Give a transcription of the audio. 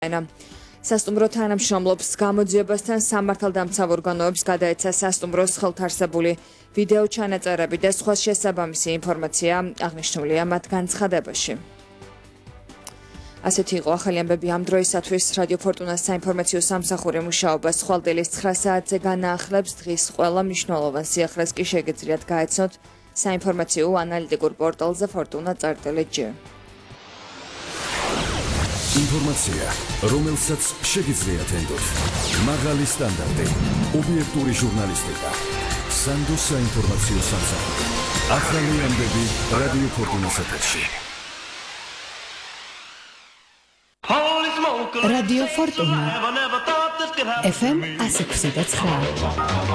სასტუმრო თანამშრომლობს გამოძიებასთან სამართალდამცავ ორგანოებს გადაეცა სასტუმროს ხელთარსებული ვიდეო ჩანაწერები და სხვა შესაბამისი ინფორმაცია აღნიშნულია მათ განცხადებაში. ასეთი იყო ახალი ამბები ამ დროისათვის. რადიო ფორტუნას საინფორმაციო სამსახური მუშაობა ხვალდელის 9 საათზე განაახლებს. დღის ყველა მნიშვნელოვან სიახლეს კი შეგეძლიათ გაეცნოთ საინფორმაციო ანალიტიკურ პორტალზე fortuna.lg. ინფორმაცია, რომელსაც შეგიძლიათ ენდოთ. მაღალი სტანდარტი, ობიექტური ჟურნალისტიკა. სანდო საინფორმაციო სამსახური. ახალი ამბები რადიო ფორტუნას ეთერში. Radio Fortuna FM 106.9